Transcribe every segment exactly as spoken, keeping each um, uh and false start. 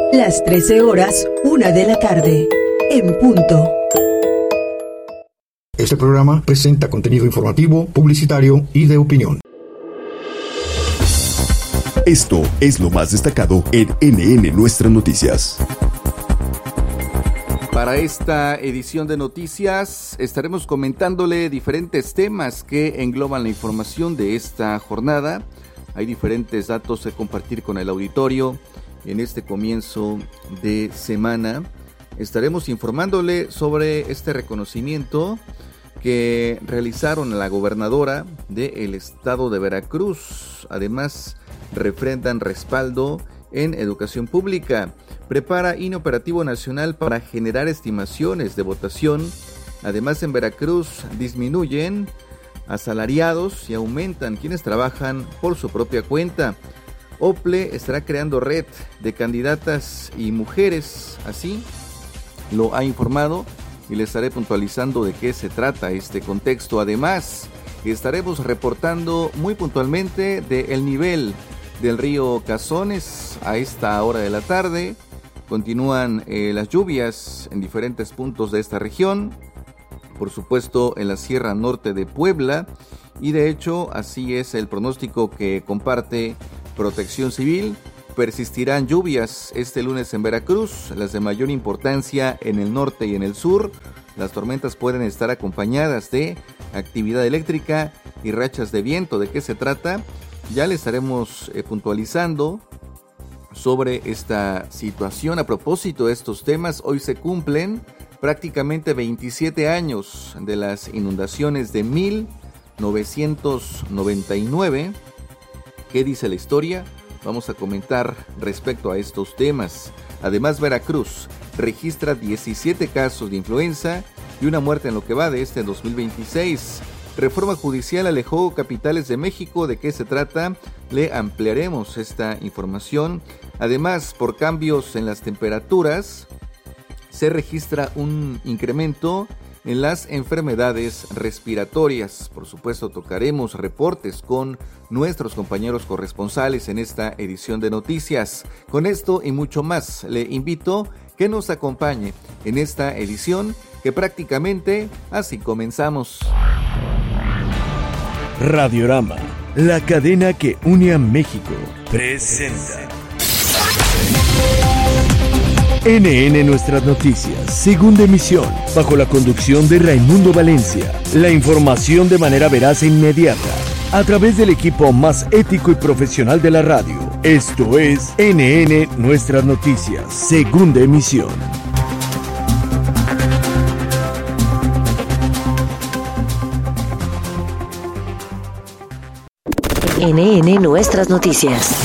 Las trece horas, una de la tarde, en punto. Este programa presenta contenido informativo, publicitario y de opinión. Esto es lo más destacado en N N Nuestras Noticias. Para esta edición de noticias estaremos comentándole diferentes temas que engloban la información de esta jornada. Hay diferentes datos que compartir con el auditorio en este comienzo de semana. Estaremos informándole sobre este reconocimiento que realizaron a la gobernadora del estado de Veracruz. Además, refrendan respaldo en educación pública. Prepara inoperativo nacional para generar estimaciones de votación. Además, en Veracruz disminuyen asalariados y aumentan quienes trabajan por su propia cuenta. OPLE estará creando red de candidatas y mujeres, así lo ha informado, y les estaré puntualizando de qué se trata este contexto. Además, estaremos reportando muy puntualmente del nivel del río Cazones a esta hora de la tarde. Continúan eh, las lluvias en diferentes puntos de esta región, por supuesto en la Sierra Norte de Puebla, y de hecho así es el pronóstico que comparte Protección Civil. Persistirán lluvias este lunes en Veracruz, las de mayor importancia en el norte y en el sur. Las tormentas pueden estar acompañadas de actividad eléctrica y rachas de viento. ¿De qué se trata? Ya le estaremos eh, puntualizando sobre esta situación. A propósito de estos temas, hoy se cumplen prácticamente veintisiete años de las inundaciones de mil novecientos noventa y nueve. ¿Qué dice la historia? Vamos a comentar respecto a estos temas. Además, Veracruz registra diecisiete casos de influenza y una muerte en lo que va de este dos mil veintiséis. Reforma judicial alejó capitales de México. ¿De qué se trata? Le ampliaremos esta información. Además, por cambios en las temperaturas, se registra un incremento en las enfermedades respiratorias. Por supuesto, tocaremos reportes con nuestros compañeros corresponsales en esta edición de noticias. Con esto y mucho más, le invito que nos acompañe en esta edición, que prácticamente así comenzamos. Radiorama, la cadena que une a México, presenta N N Nuestras Noticias, segunda emisión, bajo la conducción de Raimundo Valencia. La información de manera veraz e inmediata, a través del equipo más ético y profesional de la radio. Esto es N N Nuestras Noticias, segunda emisión. N N Nuestras Noticias.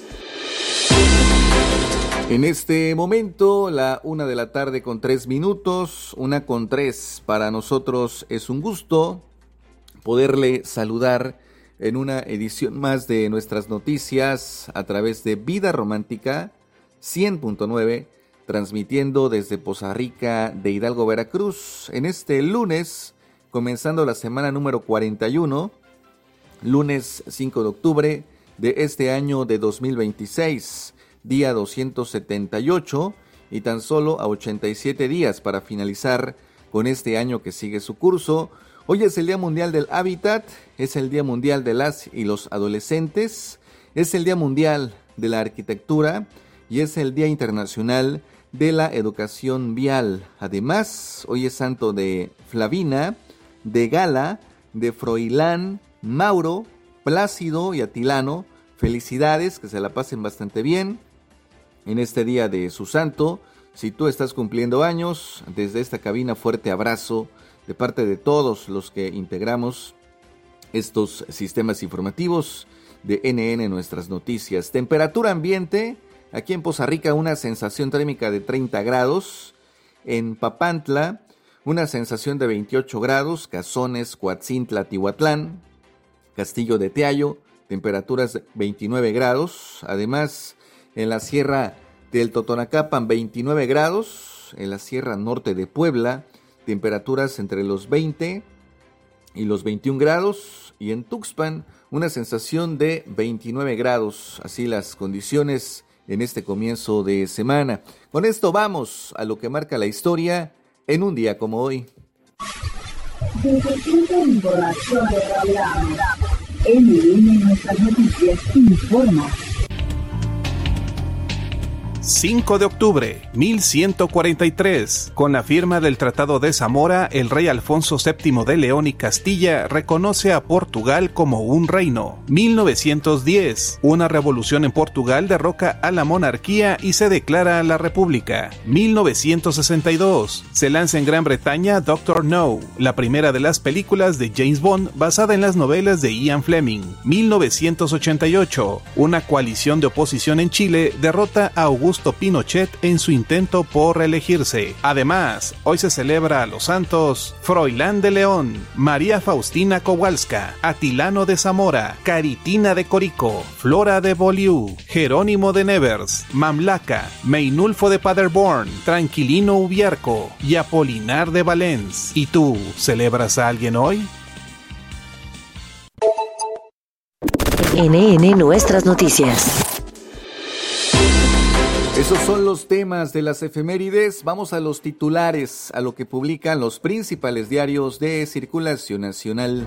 En este momento, la una de la tarde con tres minutos, una con tres. Para nosotros es un gusto poderle saludar en una edición más de Nuestras Noticias a través de Vida Romántica cien punto nueve, transmitiendo desde Poza Rica de Hidalgo, Veracruz, en este lunes, comenzando la semana número cuarenta y uno, lunes cinco de octubre de este año de dos mil veintiséis, día doscientos setenta y ocho, y tan solo a ochenta y siete días para finalizar con este año que sigue su curso. Hoy es el Día Mundial del Hábitat, es el Día Mundial de las y los Adolescentes, es el Día Mundial de la Arquitectura y es el Día Internacional de la Educación Vial. Además, hoy es santo de Flavina, de Gala, de Froilán, Mauro, Plácido y Atilano. Felicidades, que se la pasen bastante bien en este día de su santo. Si tú estás cumpliendo años, desde esta cabina, fuerte abrazo de parte de todos los que integramos estos sistemas informativos de N N Nuestras Noticias. Temperatura ambiente, aquí en Poza Rica, una sensación térmica de treinta grados. En Papantla, una sensación de veintiocho grados. Cazones, Coatzintla, Tihuatlán, Castillo de Teayo, temperaturas de veintinueve grados. Además, en la Sierra del Totonacapan, veintinueve grados. En la Sierra Norte de Puebla, temperaturas entre los veinte y los veintiún grados. Y en Tuxpan, una sensación de veintinueve grados. Así las condiciones en este comienzo de semana. Con esto vamos a lo que marca la historia en un día como hoy. Desde el Centro de Información de Radio N N Nuestras Noticias informa. cinco de octubre, mil ciento cuarenta y tres. Con la firma del Tratado de Zamora, el rey Alfonso séptimo de León y Castilla reconoce a Portugal como un reino. mil novecientos diez. Una revolución en Portugal derroca a la monarquía y se declara la república. mil novecientos sesenta y dos. Se lanza en Gran Bretaña Doctor No, la primera de las películas de James Bond basada en las novelas de Ian Fleming. mil novecientos ochenta y ocho. Una coalición de oposición en Chile derrota a Augusto Pinochet en su intento por reelegirse. Además, hoy se celebra a los santos Froilán de León, María Faustina Kowalska, Atilano de Zamora, Caritina de Corico, Flora de Beaulieu, Jerónimo de Nevers, Mamlaca, Meinulfo de Paderborn, Tranquilino Ubiarco y Apolinar de Valens. ¿Y tú, celebras a alguien hoy? N N Nuestras Noticias. Esos son los temas de las efemérides. Vamos a los titulares, a lo que publican los principales diarios de circulación nacional.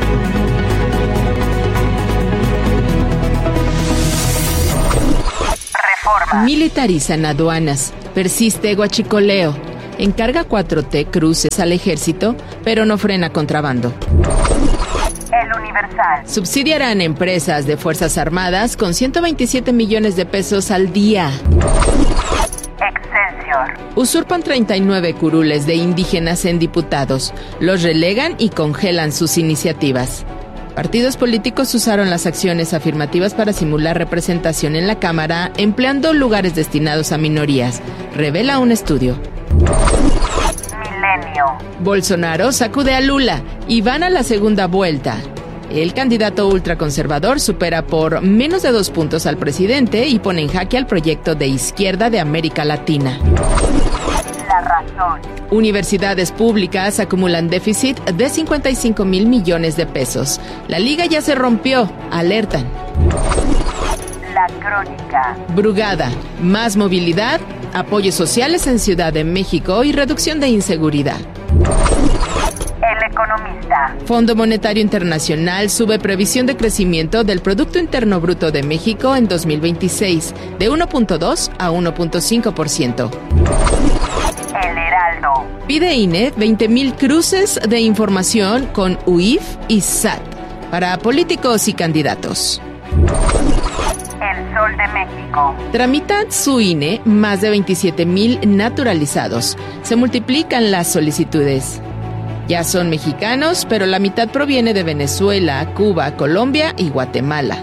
Reforma. Militarizan aduanas. Persiste guachicoleo. Encarga cuatro T cruces al ejército, pero no frena contrabando. El Universal. Subsidiarán empresas de Fuerzas Armadas con ciento veintisiete millones de pesos al día. Excelsior. Usurpan treinta y nueve curules de indígenas en diputados. Los relegan y congelan sus iniciativas. Partidos políticos usaron las acciones afirmativas para simular representación en la Cámara, empleando lugares destinados a minorías, revela un estudio. Milenio. Bolsonaro sacude a Lula y van a la segunda vuelta. El candidato ultraconservador supera por menos de dos puntos al presidente y pone en jaque al proyecto de izquierda de América Latina. La razón. Universidades públicas acumulan déficit de cincuenta y cinco mil millones de pesos. La liga ya se rompió, alertan. La crónica. Brugada, más movilidad, apoyos sociales en Ciudad de México y reducción de inseguridad. El Economista. Fondo Monetario Internacional sube previsión de crecimiento del Producto Interno Bruto de México en dos mil veintiséis de uno punto dos a uno punto cinco por ciento. El Heraldo. Pide I N E veinte mil cruces de información con U I F y S A T para políticos y candidatos. El Sol de México. Tramitan su I N E más de veintisiete mil naturalizados. Se multiplican las solicitudes. Ya son mexicanos, pero la mitad proviene de Venezuela, Cuba, Colombia y Guatemala.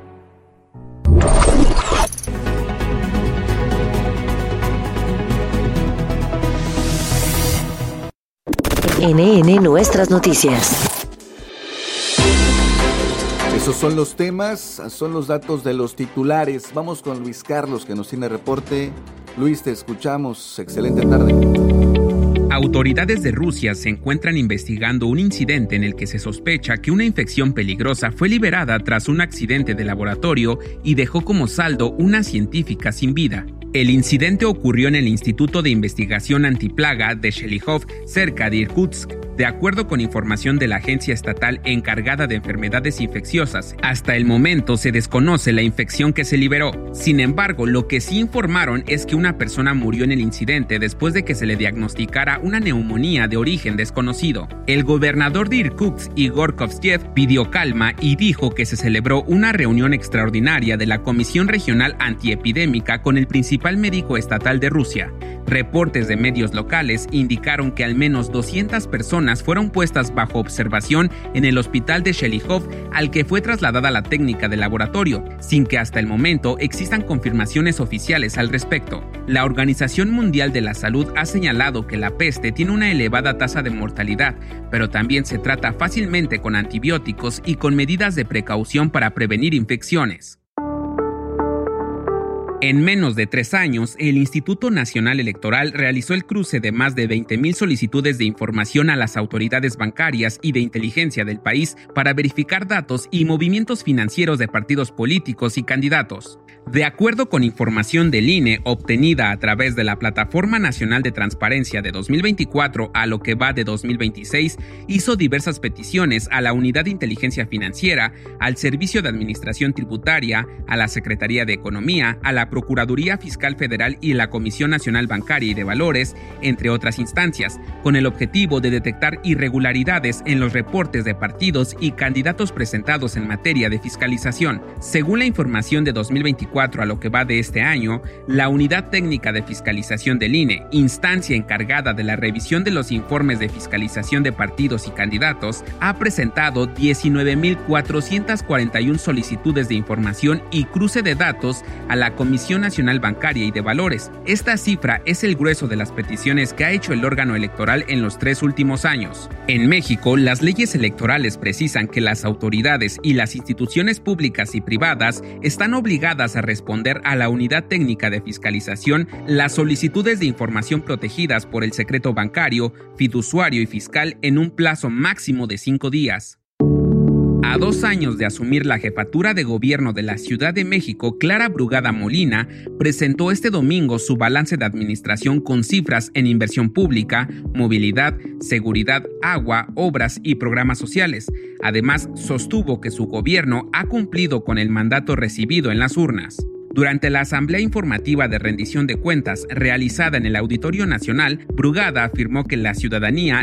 N N Nuestras Noticias. Esos son los temas, son los datos de los titulares. Vamos con Luis Carlos, que nos tiene reporte. Luis, te escuchamos. Excelente tarde. Autoridades de Rusia se encuentran investigando un incidente en el que se sospecha que una infección peligrosa fue liberada tras un accidente de laboratorio y dejó como saldo una científica sin vida. El incidente ocurrió en el Instituto de Investigación Antiplaga de Shelihov, cerca de Irkutsk. De acuerdo con información de la agencia estatal encargada de enfermedades infecciosas, hasta el momento se desconoce la infección que se liberó. Sin embargo, lo que sí informaron es que una persona murió en el incidente después de que se le diagnosticara una neumonía de origen desconocido. El gobernador de Irkutsk, Igor Kovtsev, pidió calma y dijo que se celebró una reunión extraordinaria de la Comisión Regional Antiepidémica con el principal médico estatal de Rusia. Reportes de medios locales indicaron que al menos doscientas personas fueron puestas bajo observación en el hospital de Shelihov, al que fue trasladada la técnica de laboratorio, sin que hasta el momento existan confirmaciones oficiales al respecto. La Organización Mundial de la Salud ha señalado que la peste tiene una elevada tasa de mortalidad, pero también se trata fácilmente con antibióticos y con medidas de precaución para prevenir infecciones. En menos de tres años, el Instituto Nacional Electoral realizó el cruce de más de veinte mil solicitudes de información a las autoridades bancarias y de inteligencia del país para verificar datos y movimientos financieros de partidos políticos y candidatos. De acuerdo con información del I N E obtenida a través de la Plataforma Nacional de Transparencia de dos mil veinticuatro a lo que va de dos mil veintiséis, hizo diversas peticiones a la Unidad de Inteligencia Financiera, al Servicio de Administración Tributaria, a la Secretaría de Economía, a la Procuraduría Fiscal Federal y la Comisión Nacional Bancaria y de Valores, entre otras instancias, con el objetivo de detectar irregularidades en los reportes de partidos y candidatos presentados en materia de fiscalización. Según la información de dos mil veinticuatro a lo que va de este año, la Unidad Técnica de Fiscalización del I N E, instancia encargada de la revisión de los informes de fiscalización de partidos y candidatos, ha presentado diecinueve mil cuatrocientas cuarenta y una solicitudes de información y cruce de datos a la Comisión Nacional Bancaria y de Valores. Esta cifra es el grueso de las peticiones que ha hecho el órgano electoral en los tres últimos años. En México, las leyes electorales precisan que las autoridades y las instituciones públicas y privadas están obligadas a responder a la Unidad Técnica de Fiscalización las solicitudes de información protegidas por el secreto bancario, fiduciario y fiscal en un plazo máximo de cinco días. A dos años de asumir la jefatura de gobierno de la Ciudad de México, Clara Brugada Molina presentó este domingo su balance de administración con cifras en inversión pública, movilidad, seguridad, agua, obras y programas sociales. Además, sostuvo que su gobierno ha cumplido con el mandato recibido en las urnas. Durante la asamblea informativa de rendición de cuentas realizada en el Auditorio Nacional, Brugada afirmó que la ciudadanía